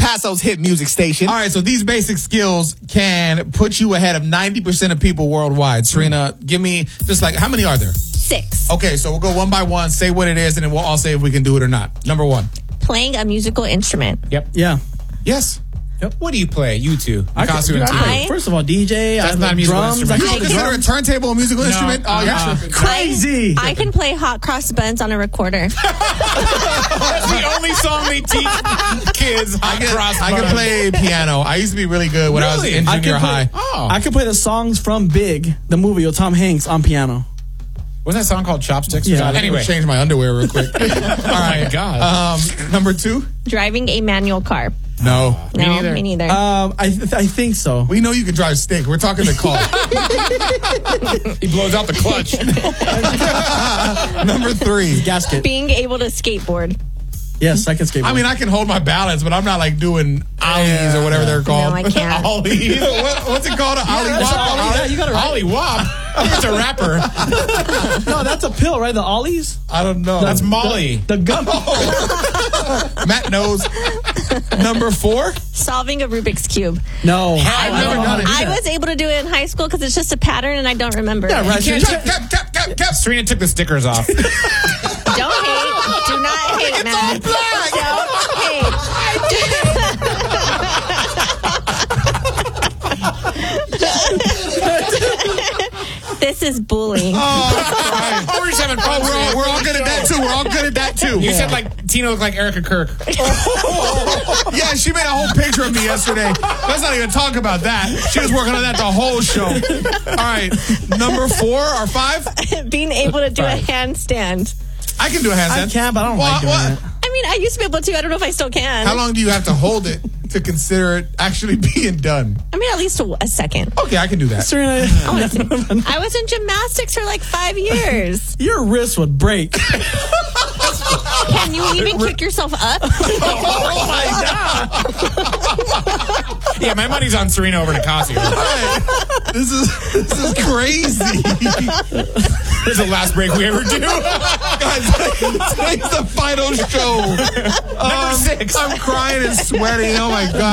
Paso's hit music station. All right, so these basic skills can put you ahead of 90% of people worldwide. Serena, give me just like, how many are there? 6. Okay, so we'll go one by one, say what it is, and then we'll all say if we can do it or not. Number 1. Playing a musical instrument. Yep. Yeah. Yes. What do you play? You two. First of all, DJ. That's I not a musical drums. instrument. You don't consider a turntable a musical instrument? Oh, you're tripping. Crazy. I can play Hot Cross Buns on a recorder. That's the only song they teach kids. I can play piano. I used to be really good when I was in junior high. I can play the songs from Big, the movie with Tom Hanks, on piano. Wasn't that song called Chopsticks? Yeah. Anyway. Change my underwear real quick. All right. My God. Number 2? Driving a manual car. No. No, me neither. I think so. We know you can drive stick. We're talking the car. He blows out the clutch. Number 3. Gasket. Being able to skateboard. Yes, I can skateboard. I mean, I can hold my balance, but I'm not like doing ollies or whatever they're called. No, I can't. Ollies. What's it called? Ollie that's wop? an ollie. Yeah, you got it right. Ollie Wop. It's a rapper. No, that's a pill, right? The Ollies? I don't know. That's Molly. The gum. Matt knows. Number 4? Solving a Rubik's Cube. No. I've never done it. I was able to do it in high school because it's just a pattern and I don't remember Yeah, it. right. Cap. Serena took the stickers off. Don't hate. Do not hate, man. This is bullying. We're just having fun. We're all good at that too. You said like Tina looked like Erica Kirk. Yeah, she made a whole picture of me yesterday. Let's not even talk about that. She was working on that the whole show. All right, number 4 or 5? Being able to do a handstand. I can do a handstand. I can, but I don't like doing it. I mean, I used to be able to. I don't know if I still can. How long do you have to hold it to consider it actually being done? I mean, at least a second. Okay, I can do that. Serena, I was in gymnastics for like 5 years. your wrist would break. Can you even kick yourself up? Oh my God. Yeah, my money's on Serena over Nicasio. This is crazy. This is the last break we ever do. Guys, today's the final show. Number 6. I'm crying and sweating. Oh my God.